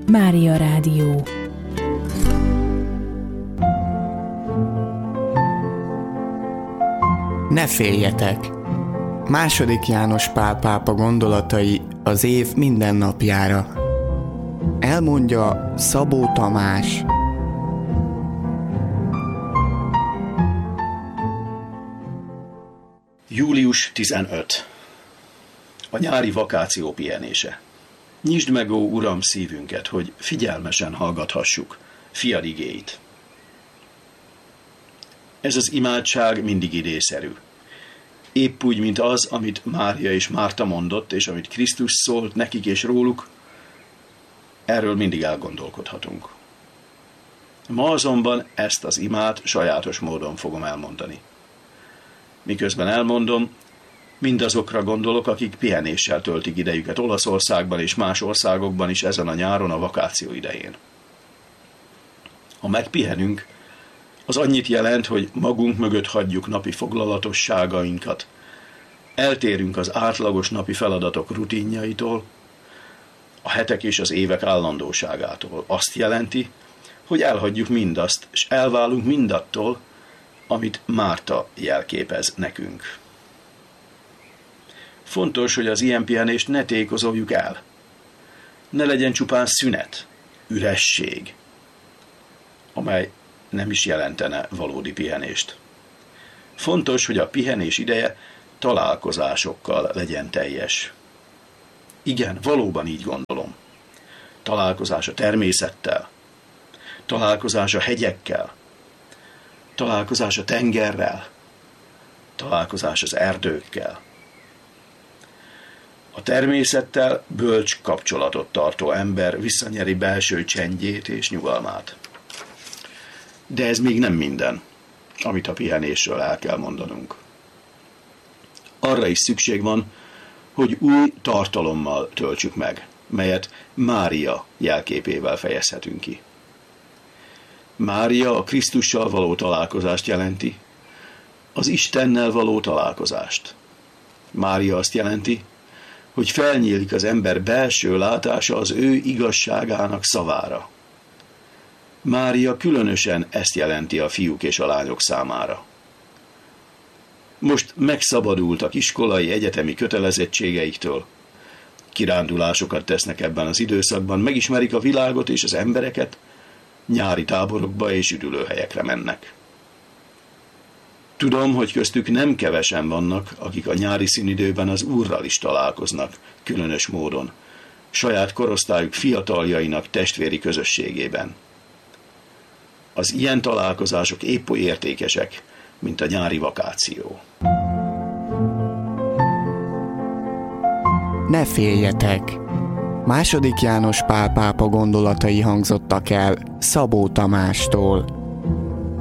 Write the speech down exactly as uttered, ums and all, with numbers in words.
Mária Rádió. Ne féljetek! Második János Pál pápa gondolatai az év minden napjára. Elmondja Szabó Tamás. július tizenötödike. A nyári vakáció pihenése. Nyisd meg, ó Uram, szívünket, hogy figyelmesen hallgathassuk fiad igéit. Ez az imádság mindig idészerű. Épp úgy, mint az, amit Mária és Márta mondott, és amit Krisztus szólt nekik és róluk, erről mindig elgondolkodhatunk. Ma azonban ezt az imát sajátos módon fogom elmondani. Miközben elmondom, mindazokra gondolok, akik pihenéssel töltik idejüket Olaszországban és más országokban is ezen a nyáron a vakáció idején. Ha megpihenünk, az annyit jelent, hogy magunk mögött hagyjuk napi foglalatosságainkat, eltérünk az átlagos napi feladatok rutinjaitól, a hetek és az évek állandóságától. Azt jelenti, hogy elhagyjuk mindazt, és elválunk mindattól, amit Márta jelképez nekünk. Fontos, hogy az ilyen pihenést ne tékozoljuk el. Ne legyen csupán szünet, üresség, amely nem is jelentene valódi pihenést. Fontos, hogy a pihenés ideje találkozásokkal legyen teljes. Igen, valóban így gondolom. Találkozás a természettel, találkozás a hegyekkel, találkozás a tengerrel, találkozás az erdőkkel. A természettel bölcs kapcsolatot tartó ember visszanyeri belső csendjét és nyugalmát. De ez még nem minden, amit a pihenésről el kell mondanunk. Arra is szükség van, hogy új tartalommal töltsük meg, melyet Mária jelképével fejezhetünk ki. Mária a Krisztussal való találkozást jelenti, az Istennel való találkozást. Mária azt jelenti, hogy felnyílik az ember belső látása az ő igazságának szavára. Mária különösen ezt jelenti a fiúk és a lányok számára. Most megszabadultak iskolai, egyetemi kötelezettségeiktől. Kirándulásokat tesznek ebben az időszakban, megismerik a világot és az embereket, nyári táborokba és üdülőhelyekre mennek. Tudom, hogy köztük nem kevesen vannak, akik a nyári szünidőben az Úrral is találkoznak, különös módon, saját korosztályuk fiataljainak testvéri közösségében. Az ilyen találkozások épp oly értékesek, mint a nyári vakáció. Ne féljetek! Második János Pál pápa gondolatai hangzottak el Szabó Tamástól.